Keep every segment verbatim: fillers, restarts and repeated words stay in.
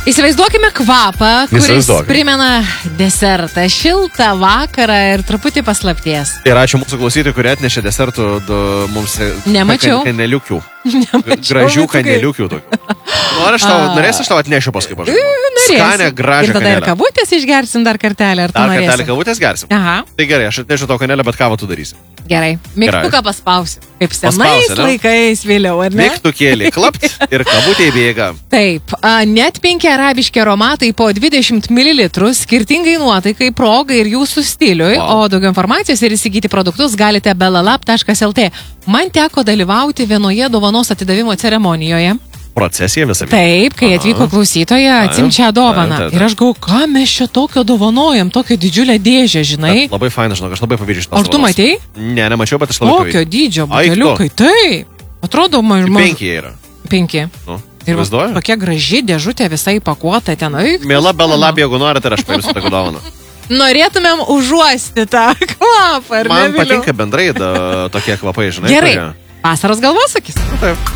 Įsivaizduokime kvapą, kuris primena desertą, šiltą vakarą ir truputį paslapties. Ir ačiū mūsų klausytojai, kurie atnešė desertų du, mums Nemačiau. kaneliukių. Nemačiau. Gražių kaneliukių tokių. Nu, ar aš tau, norėsi, aš tau atnešiu paskui pažadu. Skanę, gražią kanelę. Ir tada kanelę. ir kavutės išgersim dar kartelį, ar tu dar norėsi? Dar kartelį kavutės gersim? Aha. Tai gerai, aš atnešiu tau kanelę, bet kavą tu darysi. Gerai. Mygtuką paspausiu. Kaip senais Paspausi, ne? laikais vėliau, ar ne? Mygtukėlį klapt ir kavutė bėga. Taip, a, net penki arabiški aromatai po dvidešimt mililitrų, skirtingai nuotaikai, progai ir jūsų stiliui, Wow. o daugiau informacijos ir įsigyti produktus galite belalab taškas lt. Man teko dalyvauti vienoje dovanos atidavimo ceremonijoje. Procesija visą. Taip, kai atvyko klausytoja, atsim čia dovaną. Ir aš gau, ką mes čia tokio dovanojam, tokią didžiulę dėžę, žinai? Bet labai faina, žinok, aš labai pavydžiu šitos. Ar tu matei? Ne, nemačiau, bet aš labai Tokio pavydžiu. dydžio Ai, buteliukai, taip. Atrodo, maž... Penki yra. Penki. Nu, Ir va, vaizduoju? tokia graži dėžutė visai pakuota ten. Mėla belalab, jeigu norite, ir aš paimsiu tokią dovaną. Norėtumėm užuosti tą kvapą, ar ne? Man Viliau? patinka bendrai da, tokie kvapai, žinai. Gerai. Kurie... Vasaros galvosakis. Nu, taip.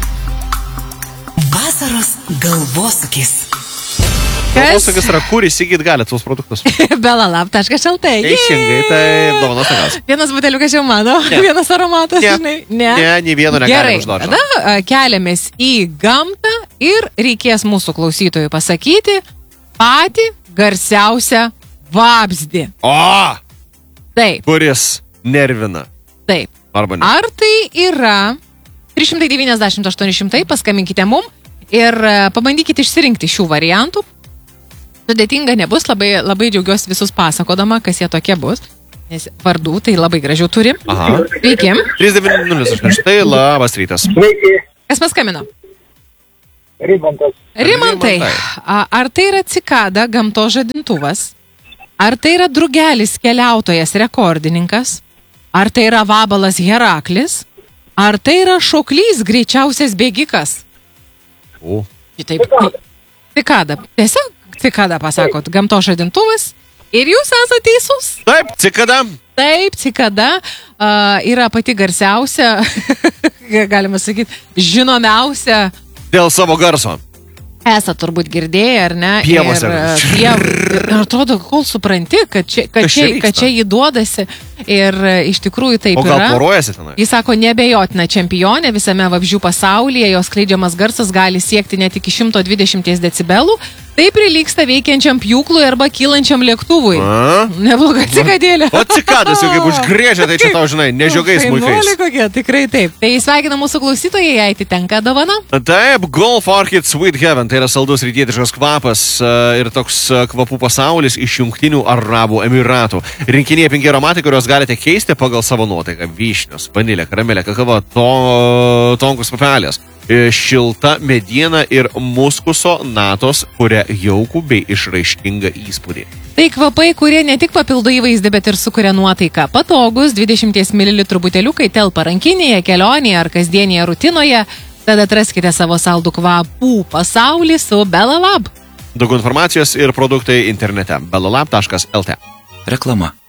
Vasaros galvosūkis. Galvosakis yra, kur įsigyti gali tuos produktus. belalab taškas lt. Teisingai, tai dovanos negausi. Vienas buteliukas jau mano, Ne. vienas aromatas, Ne. žinai. Ne. Ne, nei vieno Gerai, negalime užduoti. tada a, keliamės į gamtą ir reikės mūsų klausytojui pasakyti patį garsiausią vabzdį. O, Taip, kuris nervina. taip. Arba ne. Ar tai yra trys šimtai devyniasdešimt aštuoni šimtai, paskambinkite mum ir e, pabandykite išsirinkti šių variantų. Sudėtinga nebus, labai, labai džiaugiuosi visus pasakodama, kas jie tokie bus, nes vardų tai labai gražių turi. Aha. Sveiki. trys devyni nulis aštuoni šimtai, labas rytas. Sveiki, Kas paskambino? Rimantas. Rimantai, Rimantai. a- ar tai yra cikada gamtos žadintuvas? Ar tai yra drugelis keliautojas rekordininkas? Ar tai yra vabalas Heraklis? Ar tai yra šoklys greičiausias bėgikas? O, Taip, cikada. Tiesiog cikada pasakot, gamtos žadintuvas. Ir jūs esate teisus. taip, cikada. Taip, cikada uh, yra pati garsiausia, galima sakyti, žinomiausia. Dėl savo garso. Esat turbūt girdėję, ar ne? Pievose. Ir, uh, piev... ir atrodo, kol supranti, kad čia, kad Kas čia čia, vyksta? kad čia jį duodasi. Ir uh, iš tikrųjų taip O gal yra. poruojasi tenai? Jis sako, nebejotina čempionė visame vabzdžių pasaulyje, jos skleidžiamas garsas gali siekti net iki šimto dvidešimt decibelų. Tai prilyksta veikiančiam pjūklui arba kylančiam lėktuvui. A? Nebloga cikadėlė. O cikadas jau kaip užgrėžia, tai čia tau, žinai, nežiogais Fainuoliai muikais. kokie, tikrai taip. Tai sveikina mūsų klausytojai, jai atitenka dovana. Taip, Golf Orchid Sweet Heaven, tai yra saldus rytietiškas kvapas e, ir toks e, kvapų pasaulis iš Jungtinių Arabų Emiratų. Rinkinėje penki aromatai, kuriuos galite keisti pagal savo nuotaiką. Vyšnios, vanilė, karamelė, kakava, to, tonkus papelės, e, šilta mediena ir muskuso natos, kuria jaukų bei išraiškingą įspūdį. Tai kvapai, kurie ne tik papildo įvaizdį, bet ir sukuria nuotaiką. Patogus dvidešimt mililitrų buteliukai telpa rankinėje, kelionėje ar kasdienėje rutinoje. Tada atraskite savo saldų kvapų pasaulį su belalab. Daugiau informacijos ir produktai internete belalab taškas lt. Reklama.